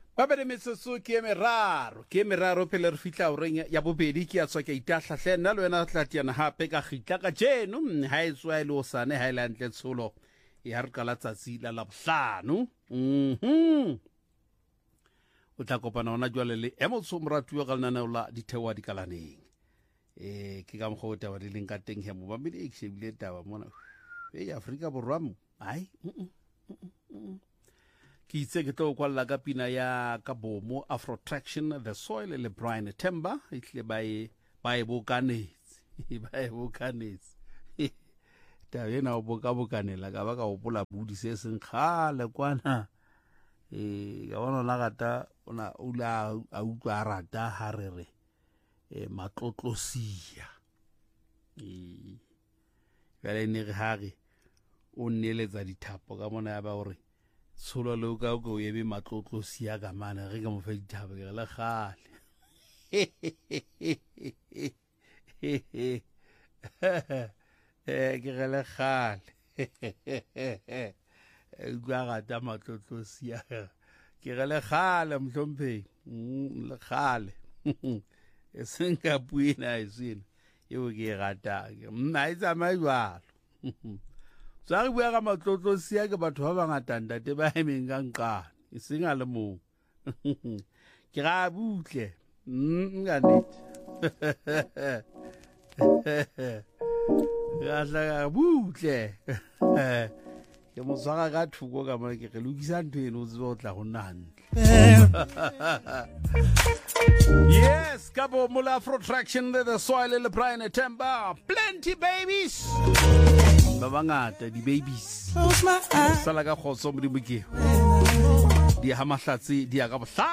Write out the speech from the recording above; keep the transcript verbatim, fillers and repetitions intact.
ba bere metsotso ke meraro ke meraro pele re fitla o reng ya bobedi ke ya tswa ke itahla hle nna le wena tlatiana hape ka gitla ka jeno ha e tswa ile o sane ha ile ntle tsholo ya re kala tsatsi la la bohlano mhm o tla kopana ona jwale le emotso moratuwa ka lena la dithewa dikalaneng eh ke ka mgo taba di leng ka teng he mo ba mele e shebile taba mona e Afrika borwa mo ai ki itse ke to kwalla ka pina ya ka bomo Afro Traction The Soil le Brian Temba itle ba e ba e bokanetse ba e bokanetse ta yena o boka bokanela ka ba ka opola budi se seng khale kwana eh ga bona la gata ona ula a utlwa rata harere e matlotlosia e gale ne re hage o neletsa dithapo ka mona ya ba gore tsholo le ka go yebe matlotlosia ka mana re ka mo fa dithapo ke la gale eh ke gele gale gwa gata matlotlosia ke gele gale mhlompe le gale e senga puina isina eo ke gata ke mna itsa mai jwalo sa re bua ga matlotlosia ke batho ba bangata ntate ba hemeng ka nqane e singa le mo ke ga butle ngane ga la butle ke mo tsaka ka thuko ka mara ke re lokisa ntwe eno tso tla go nna yes kabo mula Afro Traction The Soil le Brian Temba plenty babies ba bangata di babies sala ka khotso mo di bukeng di ha mahlatsi di ya ka bohla